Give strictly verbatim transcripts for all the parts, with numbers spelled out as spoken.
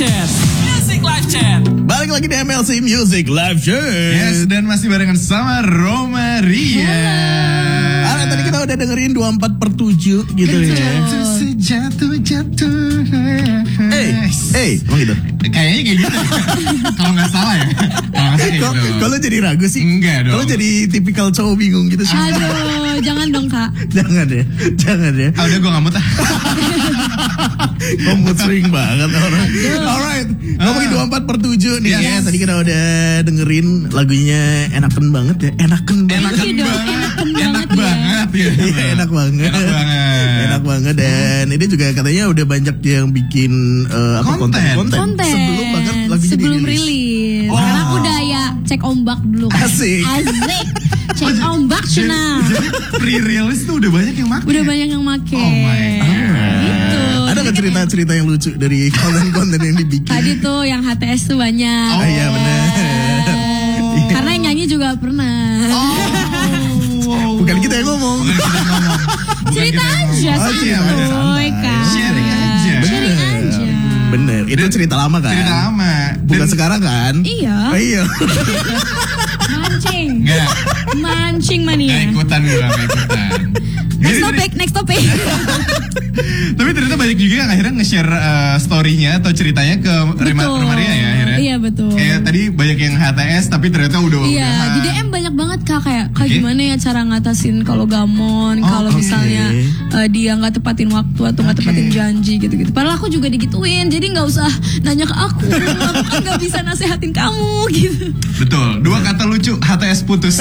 Chat, Music Live Chat. Balik lagi di M L C Music Live Chat. Yes, dan masih barengan sama Romaria. Ah, tadi kita udah dengerin dua puluh empat per tujuh gitu ya. Jatuh-jatuh. Eh, eh, emang gitu? Kayaknya kayak gitu. Kalau nggak salah ya. Kalau nggak salah kayak Kok- gitu. Kalau jadi ragu sih? Enggak dong. Kalau jadi tipikal cowok bingung gitu sih? Aduh, jangan dong kak. Jangan ya, jangan ya. Ah, udah gue nggak mau tah. Kok mood swing banget orang. Alright, ngomongin dua puluh empat per tujuh nih Yes. ya. Tadi kita udah dengerin lagunya enakan banget ya. Enakan banget. Enakan Iya dong, banget. enakan Enak banget banget ya. Iya, enak banget. Enak banget. Enak banget. Dan ini juga katanya udah banyak yang bikin eh, apa Konten. konten-konten Konten. sebelum banget lagunya Sebelum dirilis. rilis. Wow. Karena aku udah ya cek ombak dulu. kan. Asik. Asik. Cek ombak Jadi, cina. jadi pre-release tuh udah banyak yang make. Udah banyak yang make. Oh my God. Gitu. Ada nggak cerita-cerita yang lucu dari konten-konten yang dibikin? Tadi tuh yang H T S tuh banyak. Oh, iya benar. Karena yang nyanyi juga pernah. Oh. Bukan kita yang ngomong. Bukan kita yang ngomong. Bukan Cerita kita yang aja, ngomong. Oh, iya, bener, santuy santai. kak. Sharing aja. Sharing aja. Bener, itu cerita lama kan? Cerita lama. Bukan Dan- sekarang kan? Iya. Oh, iya. Mancing. Enggak. Mancing Nggak mania. ikutan gue, nggak ikutan. Next Jadi- topic, next topic. Tapi ternyata banyak juga yang akhirnya nge-share uh, story-nya atau ceritanya ke Rima, Betul. Romaria ya akhirnya. Iya, betul. Kayak tadi banyak yang H T S tapi ternyata udah Iya, udahan. di D M banyak banget kak kayak kak Oke. gimana ya cara ngatasin kalau gamon, Oh, kalau oke. misalnya eh, dia nggak tepatin waktu atau nggak Oke. tepatin janji gitu-gitu. Padahal aku juga digituin, jadi nggak usah nanya ke aku, aku kan nggak bisa nasehatin kamu gitu. Betul. Dua kata lucu, H T S putus.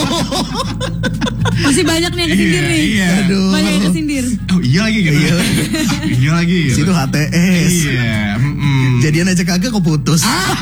Masih banyak nih yang kesindir Iya, nih. iya. Aduh. Banyak yang kesindir. Oh iya lagi gitu. Iya. Ah, iya lagi gitu. Situ H T S. Iya. mm-mm. Jadian aja kagak kok putus.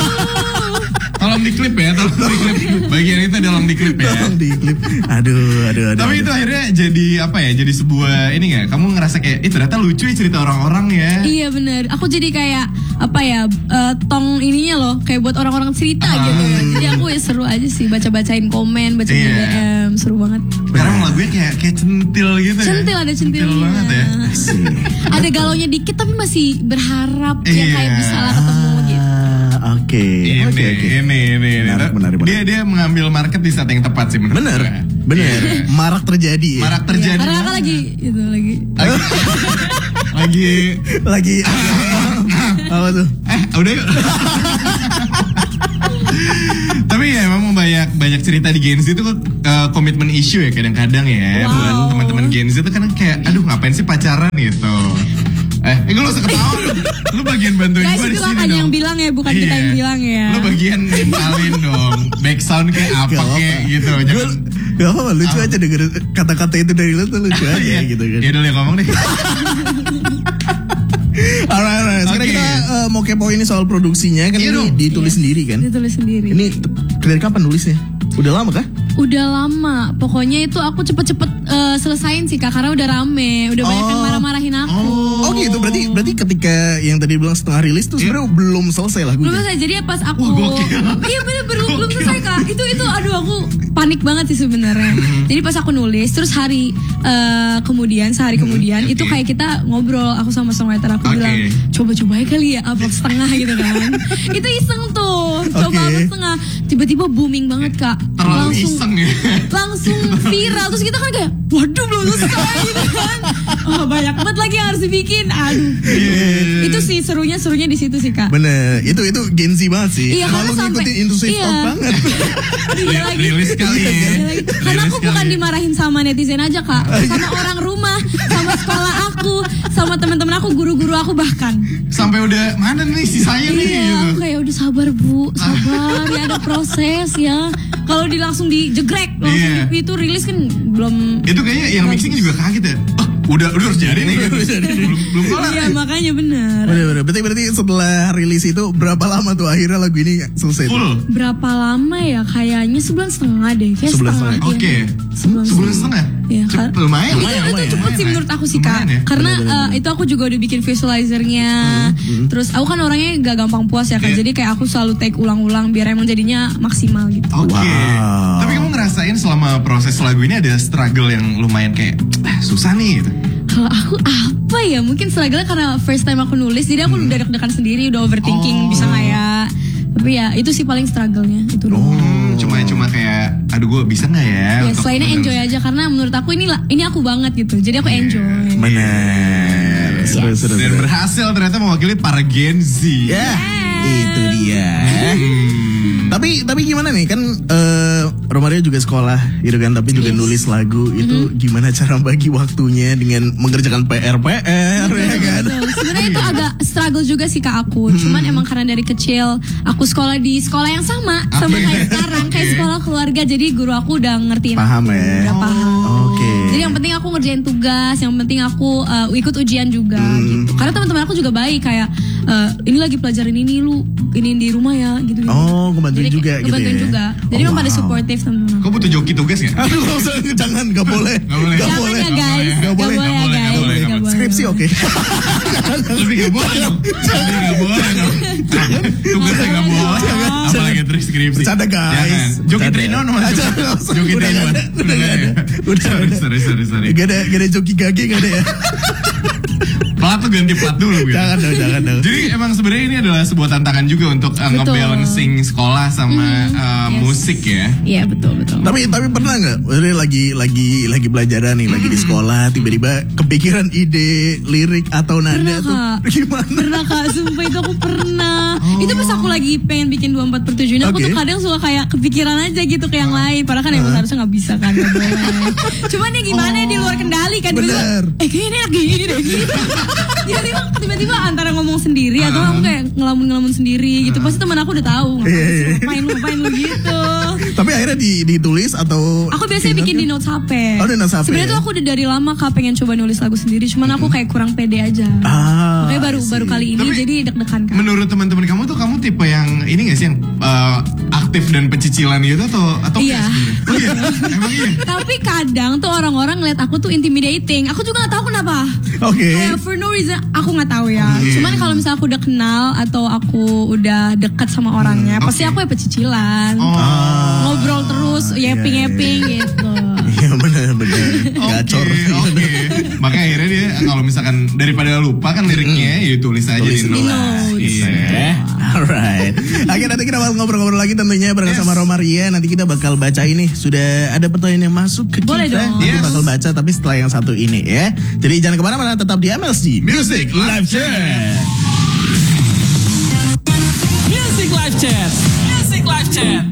Tolong diklip ya, tolong diklip. Bagian itu tolong diklip ya. Tolong di klip. Aduh, aduh, aduh. Tapi aduh. itu akhirnya jadi apa ya? Jadi sebuah ini nggak? Kamu ngerasa kayak, ih ternyata lucu ya cerita orang-orang ya. Iya bener, aku jadi kayak apa ya eh, tong ininya loh, kayak buat orang-orang cerita Ah. gitu. Jadi aku ya seru aja sih baca-bacain komen, baca Iya. D M, seru banget. Karena emang lagunya kayak kayak centil gitu ya. Centil ada centilnya. banget ya. Ada galaunya dikit tapi masih berharap ya Iya. kayak bisa lah ketemu gitu. Ah, Oke. Ini, Oke, oke. ini, ini, ini. Menarik, menarik, Dia menarik. dia mengambil market di saat yang tepat sih menurut Bener, gue. bener. Iya. Marak terjadi. ya? Marak Iya, terjadi. karena aku lagi itu lagi. lagi, lagi Lagi. Apa tuh? eh udah yuk. Tapi ya emang banyak banyak cerita di Gen Z itu uh, komitmen issue ya kadang-kadang ya. Wow. Buat teman-teman Gen Z itu kan kayak aduh ngapain sih pacaran gitu. Eh, eh gue lo usah ketawa lu. Lu bagian bantuin Guys gue di itu sini kan dong. yang bilang ya, bukan kita Iya. yang bilang ya. Lu bagian nimpalin dong. Back sound kayak apa Gak kayak apa. gitu. Gue Jangan gak apa-apa, lucu aja denger kata-kata itu dari lu tuh lucu aja Iya. gitu kan. Ya udah ya ngomong deh. Alright, alright. Sekarang Oke. kita eh, mau kepo ini soal produksinya kan Iya ini dong. ditulis sendiri kan? Ditulis sendiri. Ini t- dari kapan nulisnya? Udah lama kah? Udah lama, pokoknya itu aku cepet-cepet eh, selesain sih kak, karena udah rame, udah banyak Oh. yang marah-marahin aku. Oh gitu, berarti berarti ketika yang tadi bilang setengah rilis tuh sebenarnya belum selesai lagunya. Belum selesai, jadi pas aku Wah, gokil. iya bener belum belum Gokil. selesai kak. Itu itu aduh aku panik banget sih sebenarnya. Jadi pas aku nulis, terus hari eh, kemudian sehari kemudian itu oke. kayak kita ngobrol, aku sama songwriter aku Oke. bilang coba-coba aja kali ya upload setengah gitu kan. Itu iseng tuh, coba Oke. upload setengah, tiba-tiba booming banget kak. Terlalu langsung iseng ya. langsung viral, terus kita kan kayak waduh belum selesai gitu kan. Oh banyak banget lagi yang harus dibikin, aduh. Iya. Itu sih serunya serunya di situ sih kak. Bener, itu itu Gen Z banget sih. Iya, Emang karena lu sampai- ngikutin Into Safe iya. Talk banget. Iya lagi. Rilis kali ya. Iya lagi. Karena Rilis aku bukan kali. dimarahin sama netizen aja kak, sama orang rumah, sama sekolah aku, sama teman-teman aku, guru-guru aku bahkan. Sampai udah mana nih sisanya nih Iya, gitu. aku kayak udah sabar bu, sabar ya ada proses ya. Kalau di langsung dijegrek langsung Iya. di- itu rilis kan belum. Itu kayaknya yang mixing juga kaget ya. Oh, udah udah harus jadi nih gitu. belum belum kelar Iya nih. makanya benar. Bener bener. Berarti berarti setelah rilis itu berapa lama tuh akhirnya lagu ini selesai? tuh? Full. Berapa lama ya? Kayaknya sebulan setengah deh. Kayak Sebulan setengah. setengah. Oke. iya. Sebulan Sebulan setengah. Iya, Cep- kar- lumayan. itu, lumayan, itu lumayan. cepet sih menurut aku sih Lumayan kak, ya. karena Bener, bener, eh, bener. itu aku juga udah bikin visualizernya, terus aku kan orangnya gak gampang puas ya kak, Iya. jadi kayak aku selalu take ulang-ulang biar emang jadinya maksimal gitu. Oke. Wow. Tapi kamu ngerasain selama proses lagu ini ada struggle yang lumayan kayak ah, susah nih gitu. Kalau aku apa apa ya? Mungkin struggle karena first time aku nulis, jadi aku udah deg-degan sendiri, udah overthinking, Oh. bisa nggak ya? Tapi ya itu sih paling struggle-nya itu. doang. Hmm, cuma cuma kayak aduh gue bisa nggak ya? Ya untuk selainnya menulis? enjoy aja karena menurut aku ini lah, ini aku banget gitu. Jadi aku enjoy. Benar. Seru, seru, Dan seru. berhasil ternyata mewakili para Gen Z. Ya, itu dia. Tapi tapi gimana nih kan eh Romario juga sekolah gitu kan, tapi juga Yes. nulis lagu itu gimana cara bagi waktunya dengan mengerjakan P R P R ya kan? Betul. Sebenarnya itu agak struggle juga sih kak aku. Cuman emang karena dari kecil aku sekolah di sekolah yang sama sama Oke. kayak sekarang, kayak sekolah keluarga. Jadi guru aku udah ngertiin Paham aku, ya? udah paham. Oke. Jadi yang penting aku ngerjain tugas, yang penting aku uh, ikut ujian juga gitu. Karena teman-teman aku juga baik kayak uh, ini lagi pelajarin ini lu ini di rumah ya gitu. Oh, ngebantuin Jadi juga kayak gitu ngebantuin ya? juga. Jadi Oh, emang pada wow. supportive teman-teman. Kau butuh joki tugas nggak? Aduh, nggak usah, jangan, nggak boleh, Nggak boleh. nggak Jangan boleh, ya guys, nggak nggak boleh, boleh ya nggak boleh, guys. nggak boleh, Nggak boleh. Skripsi oke. Lebih nggak boleh dong. Lebih nggak boleh dong. Tugasnya nggak boleh. Apalagi terus skripsi. Bercanda, guys. Jangan. Joki Bercanda. Trino Ah, masuk. jangan, nggak usah. Joki Udah Trino. nggak ada, udah nggak ada. Udah Sorry, nggak ada. sorry, sorry, sorry. Gak ada, gak ada joki gage, gak ada ya. Plat tuh ganti plat dulu gitu. Jangan dong, jangan dong. Jadi emang sebenarnya ini adalah sebuah tantangan juga untuk uh, Betul. ngebalancing sekolah sama uh, yes. musik ya. Iya betul betul. Tapi tapi pernah nggak? Maksudnya lagi lagi lagi pelajaran nih, lagi di sekolah, tiba-tiba kepikiran ide lirik atau nada Pernah, tuh Kak. gimana? Pernah kak, sumpah itu aku pernah. Itu pas aku lagi pengen bikin dua puluh empat per tujuh ini, aku Oke. tuh kadang suka kayak kepikiran aja gitu ke yang lain. Padahal kan emang harusnya gak bisa kan, gak boleh. Cuman ya gimana ya di luar kendali kan. Tiba-tiba, Bener. Eh kayaknya ini lagi gini deh gitu. Tiba-tiba, tiba-tiba antara ngomong sendiri atau aku kayak ngelamun-ngelamun sendiri gitu. Pasti teman aku udah tahu ngapain, Iya, sih, iya. ngapain lu, ngapain lu gitu. Tapi akhirnya di, ditulis atau Aku biasanya bikin di notes H P. Oh, di notes H P Sebenarnya ya? tuh aku udah dari lama kak pengen coba nulis lagu sendiri. Cuman aku kayak kurang pede aja. Ah, Makanya baru I see. baru kali ini Tapi, jadi deg-degan kan. Menurut teman-teman kamu tuh kamu tipe yang ini gak sih yang uh, aktif dan pecicilan gitu atau atau Iya. enggak sebenarnya? Oh iya, emang iya. Tapi kadang tuh orang-orang ngeliat aku tuh intimidating. Aku juga gak tahu kenapa. Oke. Kayak for no reason aku gak tahu ya. Oke. Cuman kalau misalnya aku udah kenal atau aku udah dekat sama orangnya, Hmm, pasti oke. aku ya pecicilan. Oh. Ngobrol terus, iya, yapping-yapping gitu. Iya benar-benar gacor. Oke, oke. Makanya akhirnya dia kalau misalkan daripada lupa kan liriknya, ya tulis aja Tulis di dulu. notes. Di Iya. Eh, alright. Oke, nanti kita bakal ngobrol-ngobrol lagi tentunya bareng Yes. sama Romaria. Nanti kita bakal baca ini. Sudah ada pertanyaan yang masuk ke Boleh kita. dong. Kita Yes. bakal baca tapi setelah yang satu ini ya. Jadi jangan kemana-mana, tetap di M L C Music Live Chat. Music Live Chat. Music Live Chat.